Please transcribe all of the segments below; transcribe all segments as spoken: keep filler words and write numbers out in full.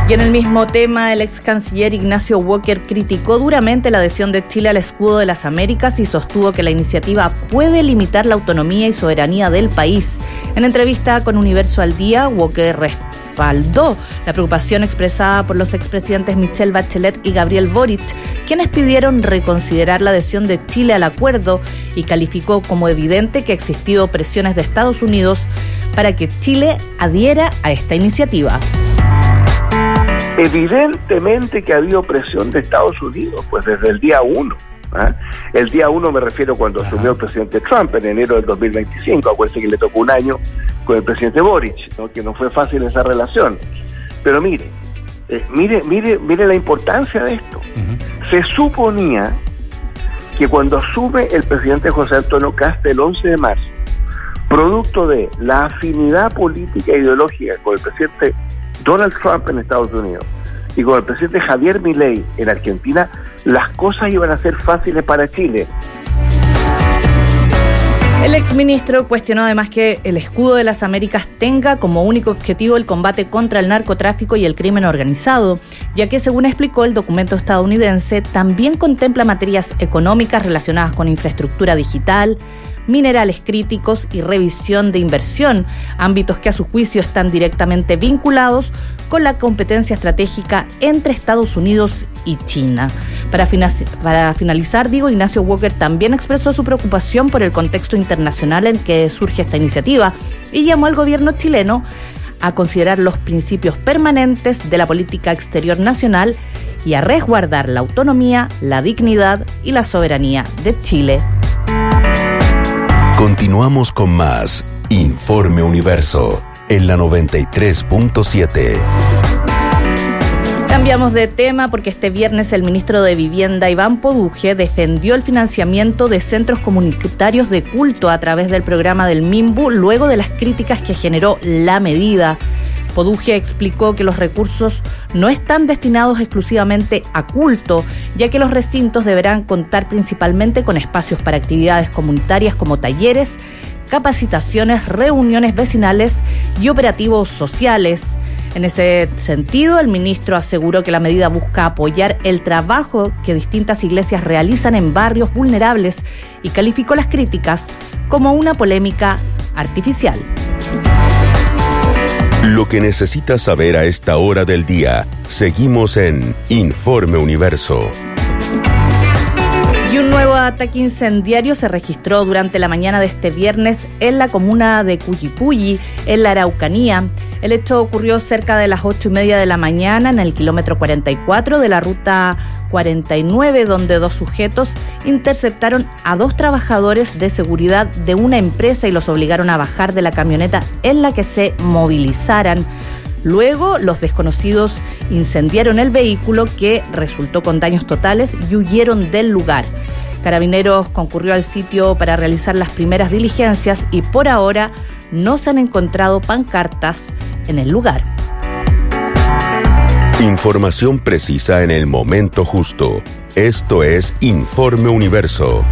Y en el mismo tema, el ex canciller Ignacio Walker criticó duramente la adhesión de Chile al escudo de las Américas y sostuvo que la iniciativa puede limitar la autonomía y soberanía del país. En entrevista con Universo al Día, Walker respaldó la preocupación expresada por los expresidentes Michelle Bachelet y Gabriel Boric, quienes pidieron reconsiderar la adhesión de Chile al acuerdo y calificó como evidente que ha existido presiones de Estados Unidos para que Chile adhiera a esta iniciativa. Evidentemente que ha habido presión de Estados Unidos, pues desde el día uno. ¿eh? El día uno me refiero cuando Ajá. asumió el presidente Trump en enero del dos mil veinticinco, acuérdense que le tocó un año con el presidente Boric, ¿no? Que no fue fácil esa relación. Pero mire, eh, mire, mire, mire la importancia de esto. Uh-huh. Se suponía que cuando asume el presidente José Antonio Kast el once de marzo, producto de la afinidad política e ideológica con el presidente Donald Trump en Estados Unidos y con el presidente Javier Milei en Argentina, las cosas iban a ser fáciles para Chile. El exministro cuestionó además que el escudo de las Américas tenga como único objetivo el combate contra el narcotráfico y el crimen organizado, ya que, según explicó, el documento estadounidense también contempla materias económicas relacionadas con infraestructura digital, minerales críticos y revisión de inversión, ámbitos que a su juicio están directamente vinculados con la competencia estratégica entre Estados Unidos y China. Para, fina- para finalizar, digo, Ignacio Walker también expresó su preocupación por el contexto internacional en que surge esta iniciativa y llamó al gobierno chileno a considerar los principios permanentes de la política exterior nacional y a resguardar la autonomía, la dignidad y la soberanía de Chile. Continuamos con más Informe Universo en la noventa y tres punto siete. Cambiamos de tema porque este viernes el ministro de Vivienda, Iván Poduje, defendió el financiamiento de centros comunitarios de culto a través del programa del MIMBU luego de las críticas que generó la medida. Poduje explicó que los recursos no están destinados exclusivamente a culto, ya que los recintos deberán contar principalmente con espacios para actividades comunitarias como talleres, capacitaciones, reuniones vecinales y operativos sociales. En ese sentido, el ministro aseguró que la medida busca apoyar el trabajo que distintas iglesias realizan en barrios vulnerables y calificó las críticas como una polémica artificial. Lo que necesitas saber a esta hora del día. Seguimos en Informe Universo. Y un nuevo ataque incendiario se registró durante la mañana de este viernes en la comuna de Cuyipulli, en la Araucanía. El hecho ocurrió cerca de las ocho y media de la mañana en el kilómetro cuarenta y cuatro de la ruta cuarenta y nueve, donde dos sujetos interceptaron a dos trabajadores de seguridad de una empresa y los obligaron a bajar de la camioneta en la que se movilizaran. Luego, los desconocidos incendiaron el vehículo, que resultó con daños totales, y huyeron del lugar. Carabineros concurrió al sitio para realizar las primeras diligencias y por ahora no se han encontrado pancartas en el lugar. Información precisa en el momento justo. Esto es Informe Universo.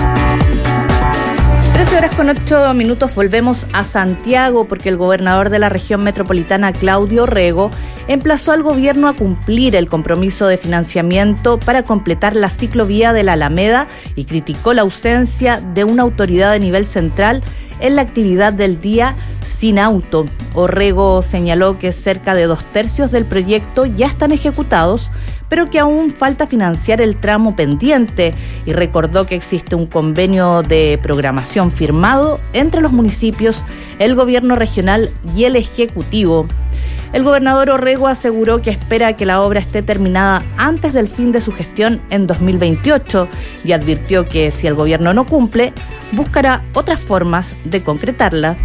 trece horas con ocho minutos, volvemos a Santiago porque el gobernador de la región metropolitana, Claudio Rego, emplazó al gobierno a cumplir el compromiso de financiamiento para completar la ciclovía de la Alameda y criticó la ausencia de una autoridad de nivel central en la actividad del día sin auto. Orrego señaló que cerca de dos tercios del proyecto ya están ejecutados, pero que aún falta financiar el tramo pendiente, y recordó que existe un convenio de programación firmado entre los municipios, el gobierno regional y el ejecutivo. El gobernador Orrego aseguró que espera que la obra esté terminada antes del fin de su gestión en dos mil veintiocho y advirtió que si el gobierno no cumple, buscará otras formas de concretarla.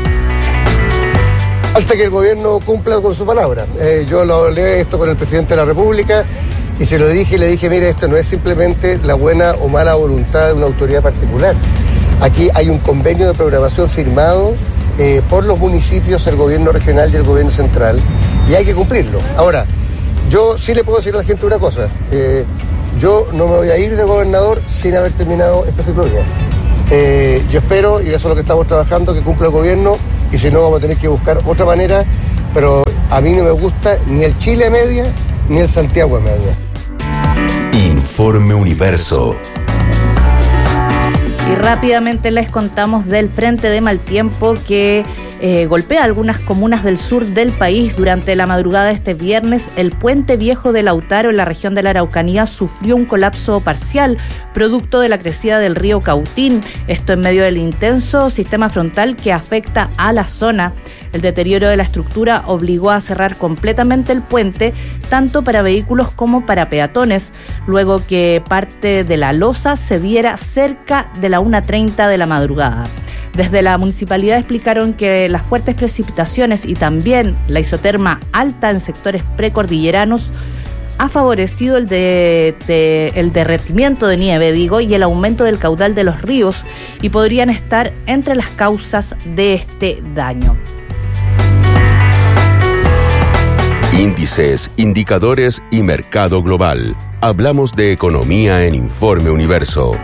Hasta que el gobierno cumpla con su palabra. Eh, yo lo hablé esto con el presidente de la República y se lo dije y le dije, mire, esto no es simplemente la buena o mala voluntad de una autoridad particular. Aquí hay un convenio de programación firmado eh, por los municipios, el gobierno regional y el gobierno central, y hay que cumplirlo. Ahora, yo sí le puedo decir a la gente una cosa. Eh, yo no me voy a ir de gobernador sin haber terminado esta ciclovía. Eh, yo espero, y eso es lo que estamos trabajando, que cumpla el gobierno y si no vamos a tener que buscar otra manera, pero a mí no me gusta ni el Chile a media, ni el Santiago a media. Informe Universo. Y rápidamente les contamos del frente de mal tiempo que eh, golpea algunas comunas del sur del país. Durante la madrugada de este viernes, el puente viejo de Lautaro, en la región de la Araucanía, sufrió un colapso parcial, producto de la crecida del río Cautín. Esto en medio del intenso sistema frontal que afecta a la zona. El deterioro de la estructura obligó a cerrar completamente el puente, tanto para vehículos como para peatones, luego que parte de la losa cediera cerca de la una treinta de la madrugada. Desde la municipalidad explicaron que las fuertes precipitaciones y también la isoterma alta en sectores precordilleranos ha favorecido el, de, de, el derretimiento de nieve, digo, y el aumento del caudal de los ríos, y podrían estar entre las causas de este daño. Índices, indicadores y mercado global. Hablamos de economía en Informe Universo.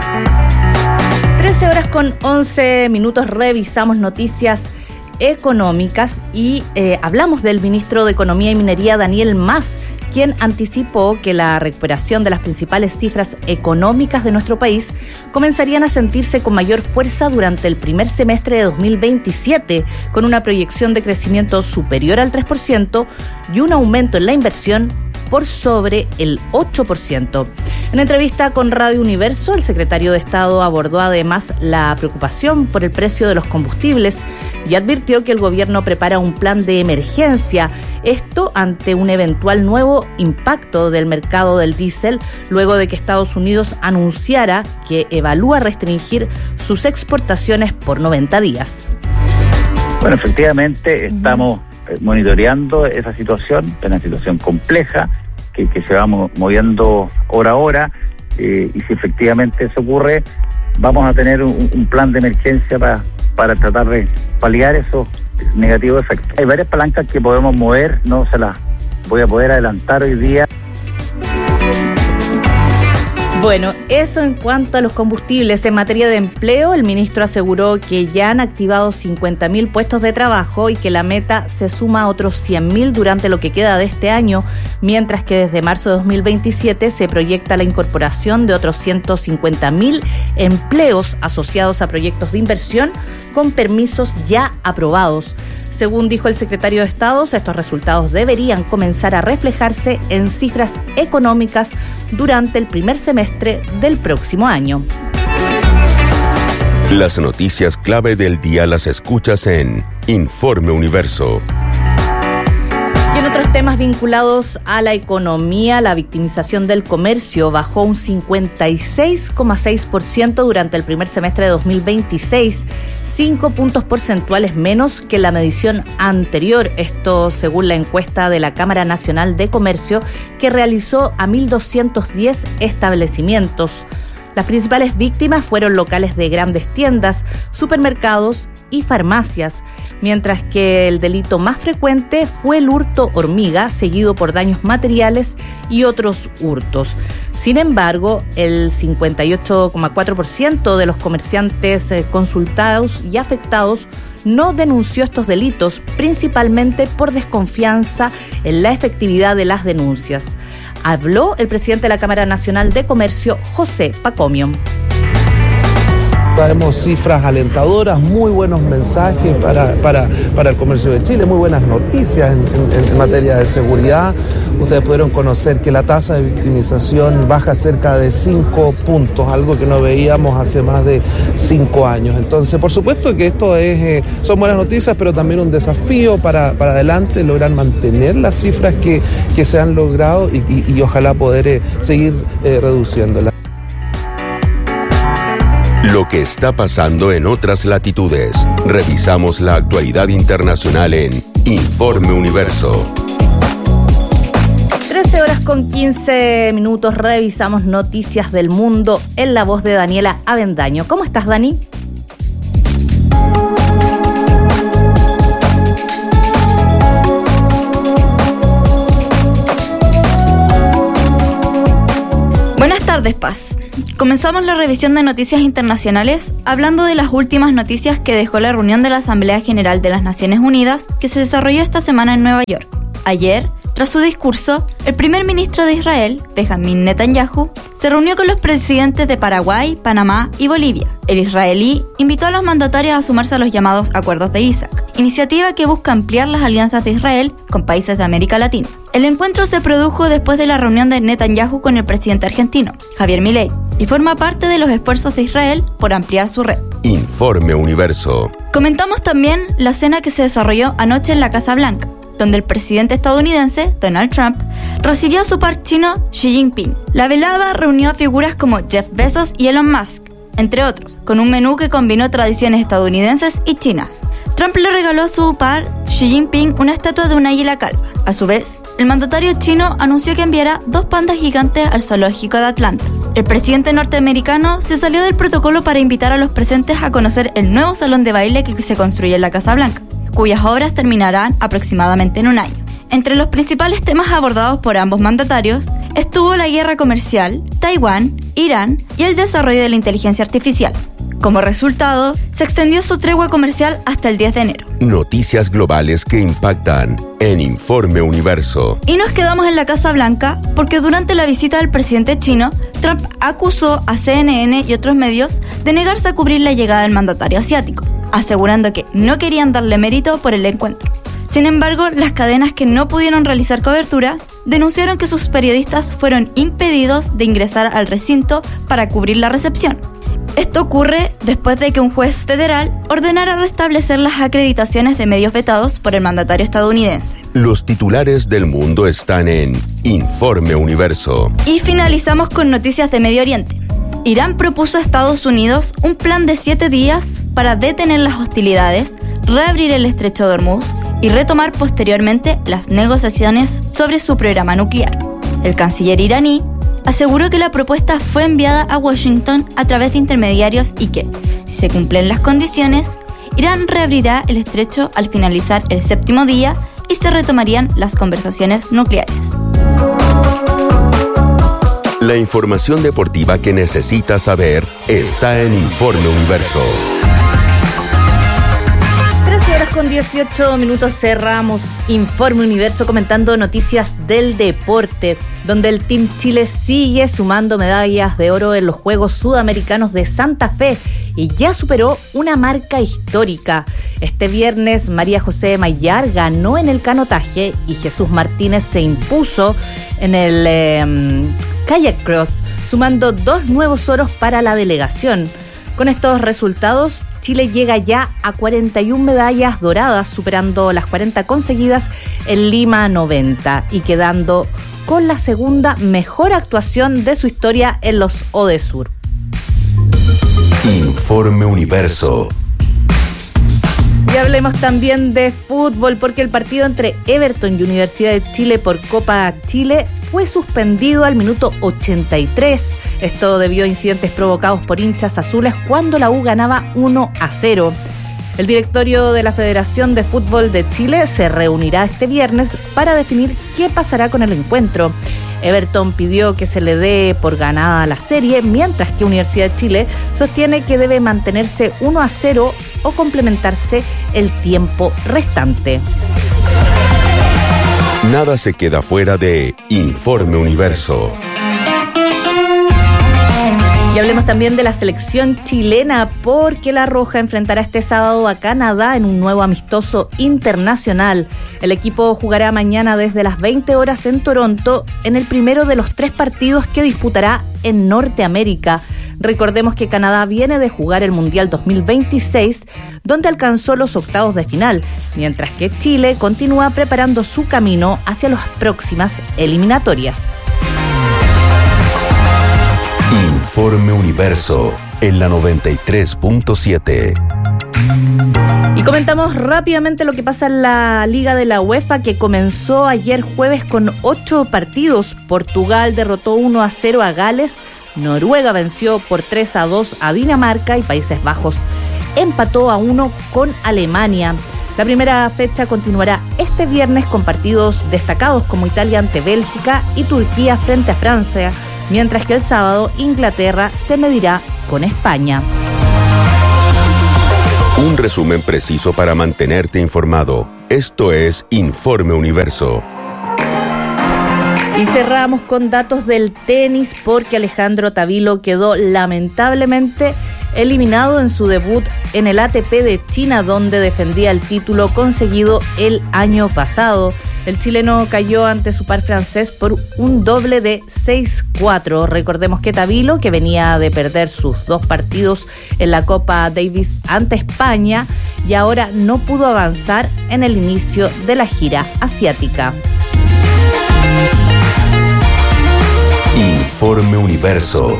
trece horas con once minutos, revisamos noticias económicas y eh, hablamos del ministro de Economía y Minería, Daniel Mas, quien anticipó que la recuperación de las principales cifras económicas de nuestro país comenzarían a sentirse con mayor fuerza durante el primer semestre de dos mil veintisiete, con una proyección de crecimiento superior al tres por ciento y un aumento en la inversión por sobre el ocho por ciento. En entrevista con Radio Universo, el secretario de Estado abordó además la preocupación por el precio de los combustibles y advirtió que el gobierno prepara un plan de emergencia, esto ante un eventual nuevo impacto del mercado del diésel, luego de que Estados Unidos anunciara que evalúa restringir sus exportaciones por noventa días. Bueno, efectivamente uh-huh. estamos monitoreando esa situación, es una situación compleja que, que se va moviendo hora a hora, eh, y si efectivamente eso ocurre, vamos a tener un, un plan de emergencia para, para tratar de paliar esos negativos efectos. Hay varias palancas que podemos mover, no se las voy a poder adelantar hoy día. Bueno, eso en cuanto a los combustibles. En materia de empleo, el ministro aseguró que ya han activado cincuenta mil puestos de trabajo y que la meta se suma a otros cien mil durante lo que queda de este año, mientras que desde marzo de dos mil veintisiete se proyecta la incorporación de otros ciento cincuenta mil empleos asociados a proyectos de inversión con permisos ya aprobados. Según dijo el secretario de Estado, estos resultados deberían comenzar a reflejarse en cifras económicas durante el primer semestre del próximo año. Las noticias clave del día las escuchas en Informe Universo. Y en otros temas vinculados a la economía, la victimización del comercio bajó un cincuenta y seis coma seis por ciento durante el primer semestre de dos mil veintiséis, cinco puntos porcentuales menos que la medición anterior, esto según la encuesta de la Cámara Nacional de Comercio que realizó a mil doscientos diez establecimientos. Las principales víctimas fueron locales de grandes tiendas, supermercados y farmacias, mientras que el delito más frecuente fue el hurto hormiga, seguido por daños materiales y otros hurtos. Sin embargo, el cincuenta y ocho coma cuatro por ciento de los comerciantes consultados y afectados no denunció estos delitos, principalmente por desconfianza en la efectividad de las denuncias. Habló el presidente de la Cámara Nacional de Comercio, José Pacomio. Traemos cifras alentadoras, muy buenos mensajes para, para, para el comercio de Chile, muy buenas noticias en, en, en materia de seguridad. Ustedes pudieron conocer que la tasa de victimización baja cerca de cinco puntos, algo que no veíamos hace más de cinco años. Entonces, por supuesto que esto es, eh, son buenas noticias, pero también un desafío para, para adelante, lograr mantener las cifras que, que se han logrado y, y, y ojalá poder eh, seguir eh, reduciéndolas. Lo que está pasando en otras latitudes. Revisamos la actualidad internacional en Informe Universo. trece horas con quince minutos, revisamos noticias del mundo en la voz de Daniela Avendaño. ¿Cómo estás, Dani? Buenas tardes. tardes, Paz. Comenzamos la revisión de noticias internacionales hablando de las últimas noticias que dejó la reunión de la Asamblea General de las Naciones Unidas que se desarrolló esta semana en Nueva York. Ayer, tras su discurso, el primer ministro de Israel, Benjamin Netanyahu, se reunió con los presidentes de Paraguay, Panamá y Bolivia. El israelí invitó a los mandatarios a sumarse a los llamados Acuerdos de Isaac, iniciativa que busca ampliar las alianzas de Israel con países de América Latina. El encuentro se produjo después de la reunión de Netanyahu con el presidente argentino, Javier Milei, y forma parte de los esfuerzos de Israel por ampliar su red. Informe Universo. Comentamos también la cena que se desarrolló anoche en la Casa Blanca, donde el presidente estadounidense, Donald Trump, recibió a su par chino, Xi Jinping. La velada reunió a figuras como Jeff Bezos y Elon Musk, entre otros, con un menú que combinó tradiciones estadounidenses y chinas. Trump le regaló a su par, Xi Jinping, una estatua de un águila calva. A su vez, el mandatario chino anunció que enviará dos pandas gigantes al zoológico de Atlanta. El presidente norteamericano se salió del protocolo para invitar a los presentes a conocer el nuevo salón de baile que se construye en la Casa Blanca, cuyas obras terminarán aproximadamente en un año. Entre los principales temas abordados por ambos mandatarios estuvo la guerra comercial, Taiwán, Irán y el desarrollo de la inteligencia artificial. Como resultado, se extendió su tregua comercial hasta el diez de enero. Noticias globales que impactan en Informe Universo. Y nos quedamos en la Casa Blanca porque durante la visita del presidente chino, Trump acusó a C N N y otros medios de negarse a cubrir la llegada del mandatario asiático, asegurando que no querían darle mérito por el encuentro. Sin embargo, las cadenas que no pudieron realizar cobertura denunciaron que sus periodistas fueron impedidos de ingresar al recinto para cubrir la recepción. Esto ocurre después de que un juez federal ordenara restablecer las acreditaciones de medios vetados por el mandatario estadounidense. Los titulares del mundo están en Informe Universo. Y finalizamos con noticias de Medio Oriente. Irán propuso a Estados Unidos un plan de siete días para detener las hostilidades, reabrir el estrecho de Hormuz y retomar posteriormente las negociaciones sobre su programa nuclear. El canciller iraní aseguró que la propuesta fue enviada a Washington a través de intermediarios y que, si se cumplen las condiciones, Irán reabrirá el estrecho al finalizar el séptimo día y se retomarían las conversaciones nucleares. La información deportiva que necesitas saber está en Informe Universo. trece horas con dieciocho minutos cerramos Informe Universo comentando noticias del deporte, donde el Team Chile sigue sumando medallas de oro en los Juegos Sudamericanos de Santa Fe y ya superó una marca histórica. Este viernes María José Maillar ganó en el canotaje y Jesús Martínez se impuso en el eh, kayak cross, sumando dos nuevos oros para la delegación. Con estos resultados, Chile llega ya a cuarenta y una medallas doradas, superando las cuarenta conseguidas en Lima noventa y quedando con la segunda mejor actuación de su historia en los Odesur. Informe Universo. Y hablemos también de fútbol, porque el partido entre Everton y Universidad de Chile por Copa Chile fue suspendido al minuto ochenta y tres. Esto debido a incidentes provocados por hinchas azules cuando la U ganaba uno a cero. El directorio de la Federación de Fútbol de Chile se reunirá este viernes para definir qué pasará con el encuentro. Everton pidió que se le dé por ganada la serie, mientras que Universidad de Chile sostiene que debe mantenerse uno a cero o complementarse el tiempo restante. Nada se queda fuera de Informe Universo. Y hablemos también de la selección chilena, porque la Roja enfrentará este sábado a Canadá en un nuevo amistoso internacional. El equipo jugará mañana desde las veinte horas en Toronto, en el primero de los tres partidos que disputará en Norteamérica. Recordemos que Canadá viene de jugar el Mundial dos mil veintiséis, donde alcanzó los octavos de final, mientras que Chile continúa preparando su camino hacia las próximas eliminatorias. Informe Universo en la noventa y tres punto siete. Y comentamos rápidamente lo que pasa en la Liga de la UEFA, que comenzó ayer jueves con ocho partidos. Portugal derrotó uno a cero a Gales, Noruega venció por tres a dos a Dinamarca y Países Bajos empató a uno con Alemania. La primera fecha continuará este viernes con partidos destacados como Italia ante Bélgica y Turquía frente a Francia. mientras que el sábado Inglaterra se medirá con España. Un resumen preciso para mantenerte informado. Esto es Informe Universo. Y cerramos con datos del tenis porque Alejandro Tavilo quedó lamentablemente eliminado en su debut en el A T P de China, donde defendía el título conseguido el año pasado. El chileno cayó ante su par francés por un doble de seis cuatro. Recordemos que Tavilo, que venía de perder sus dos partidos en la Copa Davis ante España, y ahora no pudo avanzar en el inicio de la gira asiática. Informe Universo.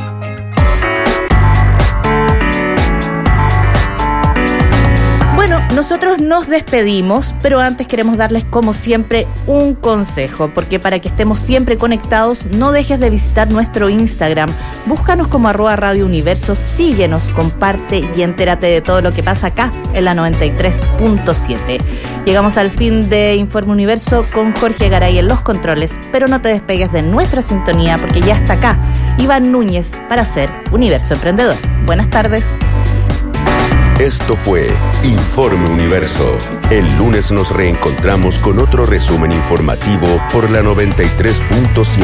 Bueno, nosotros nos despedimos, pero antes queremos darles como siempre un consejo, porque para que estemos siempre conectados, no dejes de visitar nuestro Instagram. Búscanos como arroba Radio Universo, síguenos, comparte y entérate de todo lo que pasa acá en la noventa y tres punto siete. Llegamos al fin de Informe Universo con Jorge Garay en los controles, pero no te despegues de nuestra sintonía porque ya está acá Iván Núñez para hacer Universo Emprendedor. Buenas tardes. Esto fue Informe Universo. El lunes nos reencontramos con otro resumen informativo por la noventa y tres punto siete.